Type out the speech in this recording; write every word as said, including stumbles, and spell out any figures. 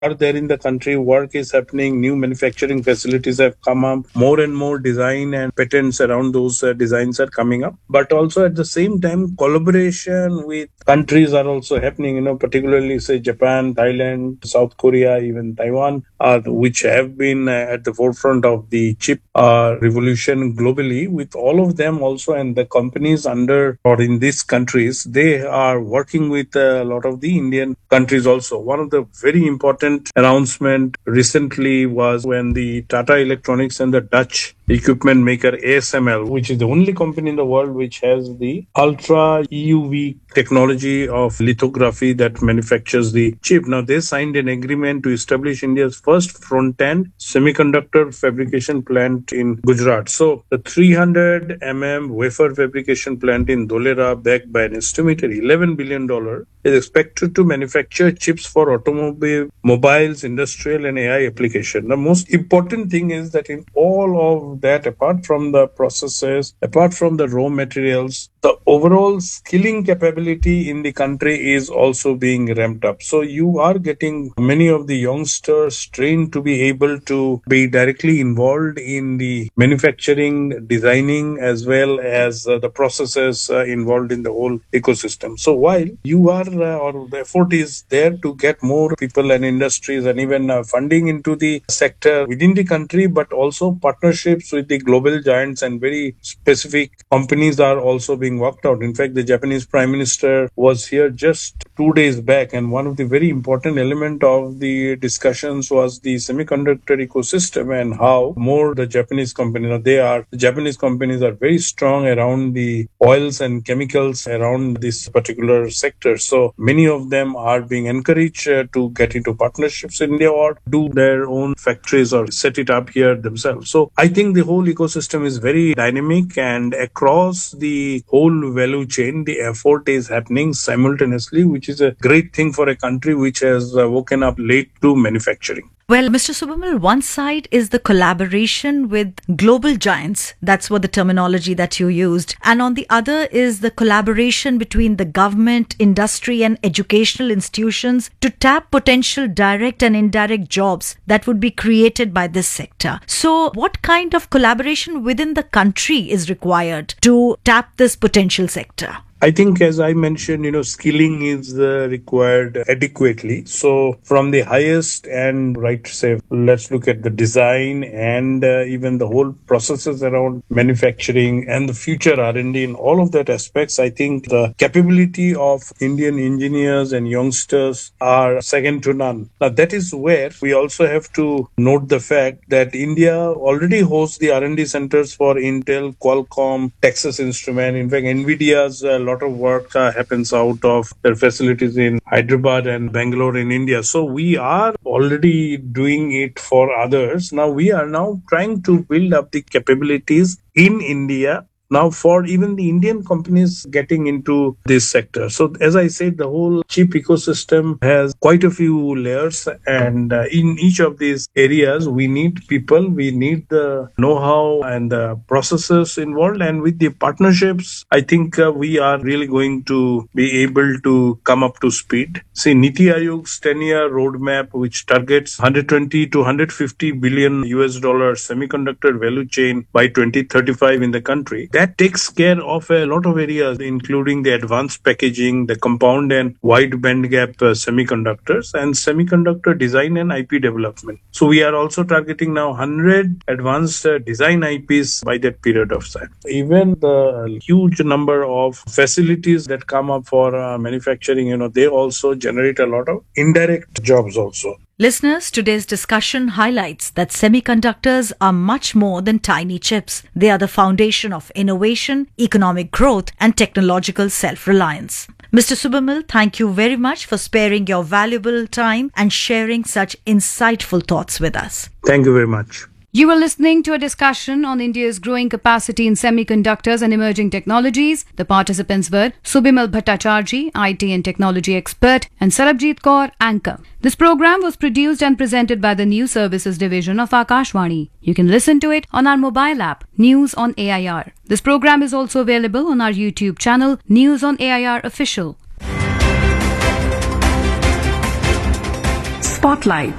are there in the country. Work is happening. New manufacturing facilities have come up. More and more design and patents around those uh, designs are coming up. But also at the same time, collaboration with countries are also happening, you know, particularly say Japan, Thailand, South Korea, even Taiwan, uh, which have been uh, at the forefront of the chip uh, revolution globally. With all of them also, and the companies under or in these countries, they are working with a lot of the Indian countries also. One of the very important announcement recently was when the Tata Electronics and the Dutch equipment maker A S M L, which is the only company in the world which has the ultra E U V technology of lithography that manufactures the chip. Now, they signed an agreement to establish India's first front-end semiconductor fabrication plant in Gujarat. So, the three hundred millimeter wafer fabrication plant in Dholera, backed by an estimated eleven billion dollars, is expected to manufacture chips for automobile, mobiles, industrial, and A I application. The most important thing is that in all of that, apart from the processes, apart from the raw materials, the overall skilling capability in the country is also being ramped up. So you are getting many of the youngsters trained to be able to be directly involved in the manufacturing, designing, as well as uh, the processes uh, involved in the whole ecosystem. So while you are, uh, or the effort is there to get more people and industries and even uh, funding into the sector within the country, but also partnerships with the global giants and very specific companies are also being worked out. In fact, the Japanese Prime Minister was here just two days back, and one of the very important element of the discussions was the semiconductor ecosystem and how more the Japanese companies, you know, they are, the Japanese companies are very strong around the oils and chemicals around this particular sector. So many of them are being encouraged uh, to get into partnerships in India or do their own factories or set it up here themselves. So I think the whole ecosystem is very dynamic, and across the whole value chain, the effort is happening simultaneously, which is a great thing for a country which has uh, woken up late to manufacturing. Well, Mister Subimal, one side is the collaboration with global giants. That's what the terminology that you used. And on the other is the collaboration between the government, industry, and educational institutions to tap potential direct and indirect jobs that would be created by this sector. So what kind of collaboration within the country is required to tap this potential sector? I think, as I mentioned, you know, skilling is uh, required adequately. So from the highest and, right, say, let's look at the design and uh, even the whole processes around manufacturing and the future R and D in all of that aspects, I think the capability of Indian engineers and youngsters are second to none. Now, that is where we also have to note the fact that India already hosts the R and D centers for Intel, Qualcomm, Texas Instruments. In fact, NVIDIA's uh, lot of work uh, happens out of their facilities in Hyderabad and Bangalore in India. So we are already doing it for others. Now we are now trying to build up the capabilities in India now for even the Indian companies getting into this sector. So as I said, the whole chip ecosystem has quite a few layers, and uh, in each of these areas we need people, we need the know-how and the processes involved, and with the partnerships I think uh, we are really going to be able to come up to speed. See, Niti Aayog's ten-year roadmap, which targets one hundred twenty to one hundred fifty billion U S dollar semiconductor value chain by twenty thirty-five in the country, that takes care of a lot of areas, including the advanced packaging, the compound and wide bandgap uh, semiconductors, and semiconductor design and I P development. So we are also targeting now one hundred advanced uh, design I Ps by that period of time. Even the huge number of facilities that come up for uh, manufacturing, you know, they also generate a lot of indirect jobs also. Listeners, today's discussion highlights that semiconductors are much more than tiny chips. They are the foundation of innovation, economic growth, and technological self-reliance. Mister Subimal, thank you very much for sparing your valuable time and sharing such insightful thoughts with us. Thank you very much. You were listening to a discussion on India's growing capacity in semiconductors and emerging technologies. The participants were Subimal Bhattacharjee, I T and technology expert, and Sarabjit Kaur, anchor. This program was produced and presented by the News Services Division of Akashvani. You can listen to it on our mobile app, News on A I R. This program is also available on our YouTube channel, News on A I R Official. Spotlight.